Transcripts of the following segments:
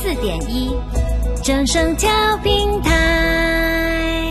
104.1正声调频台。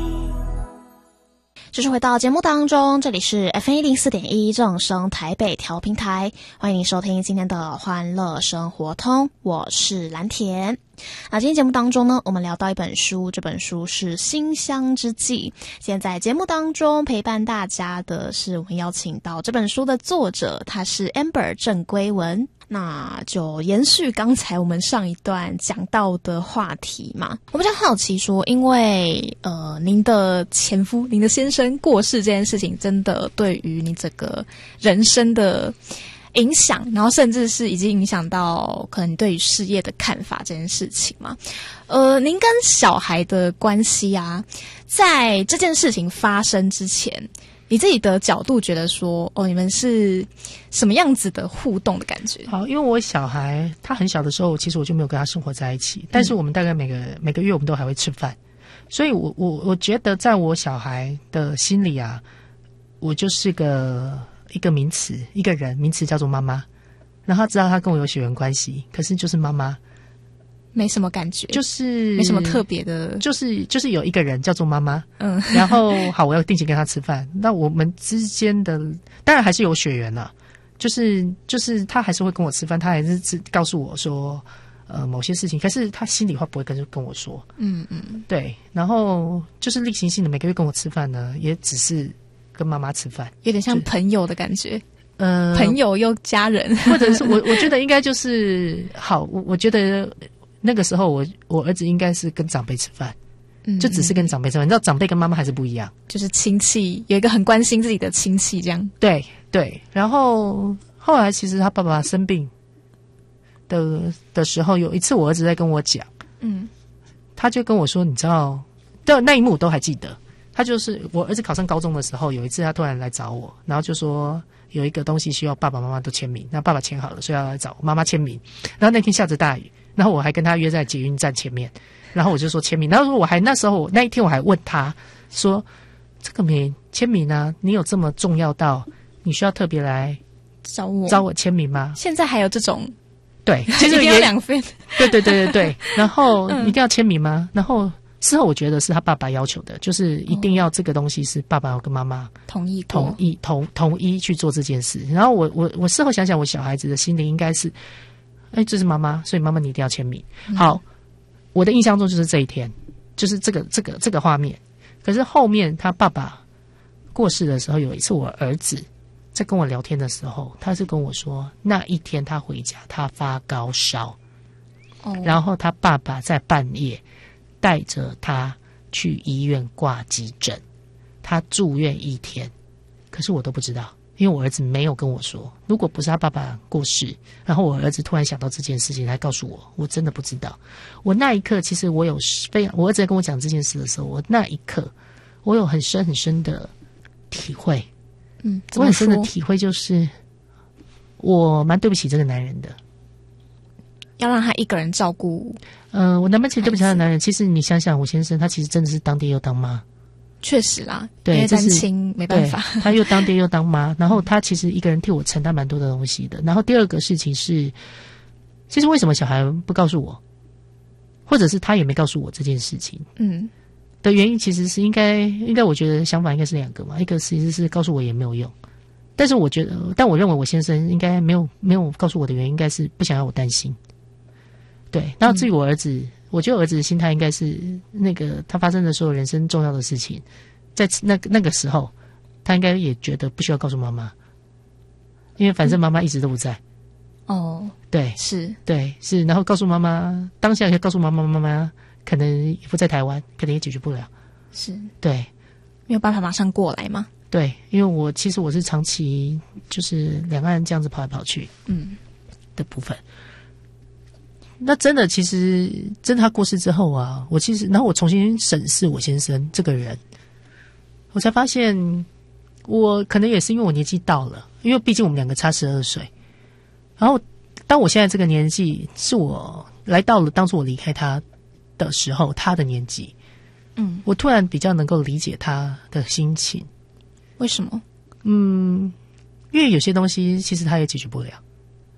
继续回到节目当中，这里是 FM104.1正声台北调频台，欢迎您收听今天的欢乐生活通，我是蓝田。今天节目当中呢，我们聊到一本书，这本书是《馨香之际》。现在节目当中陪伴大家的是我们邀请到这本书的作者，他是 Amber 郑圭文。那就延续刚才我们上一段讲到的话题嘛，我比较好奇说，因为您的前夫、您的先生过世这件事情，真的对于你整个人生的影响，然后甚至是已经影响到可能你对于事业的看法这件事情嘛。您跟小孩的关系啊，在这件事情发生之前，你自己的角度觉得说，你们是什么样子的互动的感觉？ 好，因为我小孩他很小的时候，其实我就没有跟他生活在一起，但是我们大概每个月我们都还会吃饭，所以我觉得在我小孩的心里啊，我就是一个名词，一个人，名词叫做妈妈。然后他知道他跟我有血缘关系，可是就是妈妈， 没什么感觉， 就是没什么特别的， 就是有一个人叫做妈妈，然后好，我要定期跟他吃饭。那我们之间的当然还是有血缘啦，就是他还是会跟我吃饭，他还是告诉我说某些事情，可是他心里话不会跟我说，对。然后就是例行性的每个月跟我吃饭呢，也只是跟妈妈吃饭， 有点像朋友的感觉。朋友又家人， 或者是我觉得应该就是好，我觉得那个时候我儿子应该是跟长辈吃饭，就只是跟长辈吃饭。你知道长辈跟妈妈还是不一样， 就是亲戚，有一个很关心自己的亲戚这样。 对对。然后后来其实他爸爸生病的时候，有一次我儿子在跟我讲，他就跟我说，你知道，那一幕我都还记得。他就是我儿子考上高中的时候，有一次他突然来找我，然后就说有一个东西需要爸爸妈妈都签名，那爸爸签好了，所以要来找妈妈签名。然后那天下着大雨，然后我还跟他约在捷运站前面，然后我就说签名，然后那一天我还问他说，这个签名啊，你有这么重要到你需要特别来找我签名吗？ 现在还有这种？ 对，其实一定要2份。 对。然后一定要签名吗？然后事后我觉得是他爸爸要求的，就是一定要这个东西是爸爸跟妈妈统一去做这件事。然后我事后想想，我小孩子的心里应该是，这是妈妈，所以妈妈你一定要签名。好，我的印象中就是这一天，就是这个画面。可是后面他爸爸过世的时候，有一次我儿子在跟我聊天的时候，他是跟我说，那一天他回家他发高烧，然后他爸爸在半夜带着他去医院挂急诊，他住院1天，可是我都不知道，因为我儿子没有跟我说。如果不是他爸爸过世，然后我儿子突然想到这件事情来告诉我，我真的不知道。我那一刻其实我儿子在跟我讲这件事的时候，我那一刻我有很深很深的体会。我很深的体会就是我蛮对不起这个男人的， 要让他一个人照顾。 我男朋友其实对不起他的男人，其实你想想，我先生他其实真的是当爹又当妈。 确实啦， 对， 因为单亲没办法， 他又当爹又当妈，然后他其实一个人替我承担蛮多的东西的。然后第二个事情是，其实为什么小孩不告诉我，或者是他也没告诉我这件事情，的原因其实是应该我觉得想法应该是2个嘛，一个其实是告诉我也没有用，但是我认为我先生应该没有告诉我的原因，应该是不想要我担心。对，然后至于我儿子，我觉得儿子的心态应该是那个他发生的所有人生重要的事情，在那个时候，他应该也觉得不需要告诉妈妈，因为反正妈妈一直都不在。对， 是， 然后告诉妈妈，当下可以告诉妈妈可能也不在台湾，可能也解决不了。 是， 对， 没有办法马上过来吗？ 对，因为我是长期就是两岸这样子跑来跑去，的部分。那真的，其实真的他过世之后啊，然后我重新审视我先生这个人，我才发现，我可能也是因为我年纪到了，因为毕竟我们2个差12岁。然后，当我现在这个年纪，是我来到了当初我离开他的时候，他的年纪，我突然比较能够理解他的心情。 为什么？ 因为有些东西其实他也解决不了。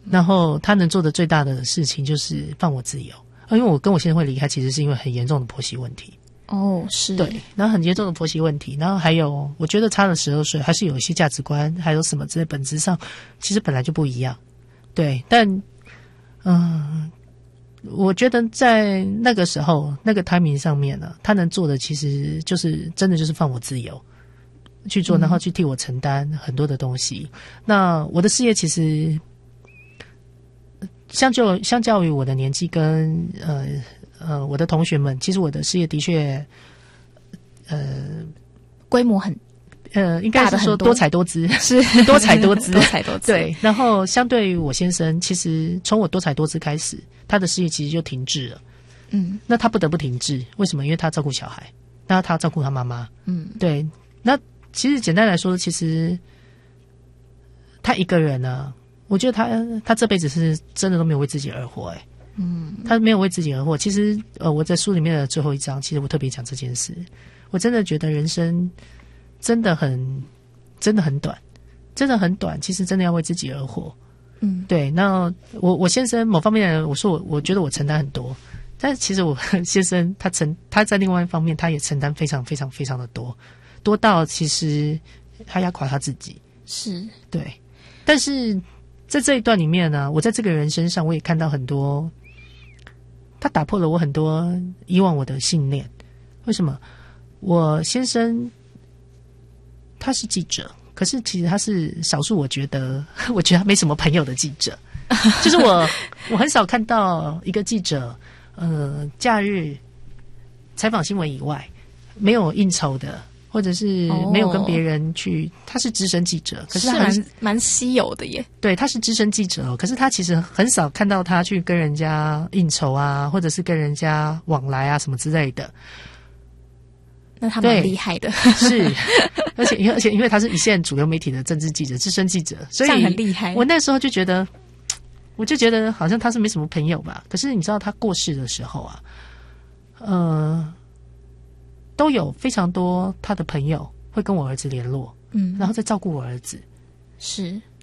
然后他能做的最大的事情就是放我自由。因为我跟我先生会离开，其实是因为很严重的婆媳问题。 是。 对，然后很严重的婆媳问题，然后还有我觉得差了12岁，还是有一些价值观，还有什么之类，本质上其实本来就不一样。对，但我觉得在那个时候那个 timing 上面呢，他能做的其实就是真的就是放我自由去做，然后去替我承担很多的东西。那我的事业其实相较于我的年纪跟我的同学们，其实我的事业的确规模很应该是说多彩多姿，是多彩多姿， 多彩多姿。 对，然后相对于我先生，其实从我多彩多姿开始，他的事业其实就停滞了。那他不得不停滞，为什么？因为他照顾小孩，那他照顾他妈妈。对。那其实简单来说，其实他一个人呢，我觉得他这辈子是真的都没有为自己而活。他没有为自己而活。其实我在书里面的最后一章，其实我特别讲这件事。我真的觉得人生真的很短，真的很短。其实真的要为自己而活。对。那我先生某方面，我说我觉得我承担很多，但是其实我先生他在另外一方面，他也承担非常非常非常的多到其实他压垮他自己。 是。对。 但是在这一段里面呢，我在这个人身上，我也看到很多，他打破了我很多以往我的信念。为什么？我先生他是记者，可是其实他是少数我觉得他没什么朋友的记者。就是我很少看到一个记者假日采访新闻以外没有应酬的，或者是没有跟别人去。他是资深记者，可是他蛮稀有的耶。 对，他是资深记者，可是他其实很少看到他去跟人家应酬啊，或者是跟人家往来啊什么之类的。 那他蛮厉害的。 是。而且因为他是一线主流媒体的政治记者、资深记者，所以很厉害。 我那时候就觉得好像他是没什么朋友吧。可是你知道他过世的时候啊，都有非常多他的朋友会跟我儿子联络，然后再照顾我儿子。 是。